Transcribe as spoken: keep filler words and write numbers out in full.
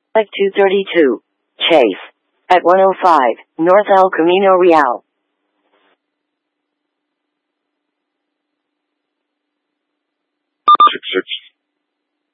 Like two thirty-two. Chase. At one oh five, North El Camino Real.